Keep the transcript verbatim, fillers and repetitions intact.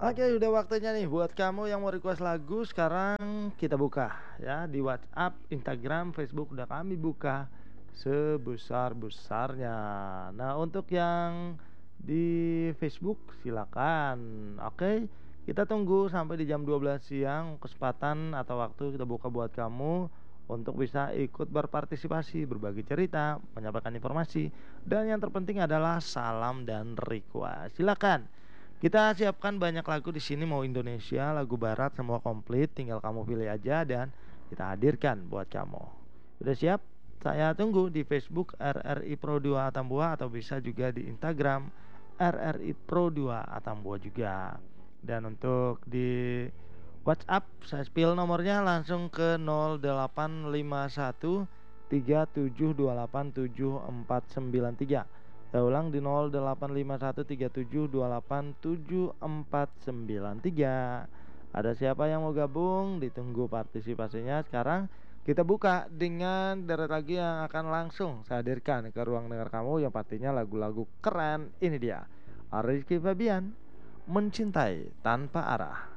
Oke, udah waktunya nih buat kamu yang mau request lagu. Sekarang kita buka ya di WhatsApp, Instagram, Facebook udah kami buka sebesar-besarnya. Nah, untuk yang di Facebook silakan. Oke, kita tunggu sampai di jam dua belas siang kesempatan atau waktu kita buka buat kamu untuk bisa ikut berpartisipasi, berbagi cerita, menyampaikan informasi, dan yang terpenting adalah salam dan request. Silakan. Kita siapkan banyak lagu di sini, mau Indonesia, lagu barat, semua komplit. Tinggal kamu pilih aja dan kita hadirkan buat kamu. Udah siap? Saya tunggu di Facebook R R I Pro dua Atambua atau bisa juga di Instagram R R I Pro dua Atambua juga. Dan untuk di WhatsApp saya spill nomornya langsung ke nol delapan lima satu tiga tujuh dua delapan tujuh empat sembilan tiga. Saya ulang di nol delapan lima satu tiga tujuh dua delapan tujuh empat sembilan tiga. Ada siapa yang mau gabung? Ditunggu partisipasinya. Sekarang kita buka dengan deret lagi yang akan langsung saya hadirkan ke ruang dengar kamu yang pastinya lagu-lagu keren. Ini dia Rizky Fabian, Mencintai Tanpa Arah.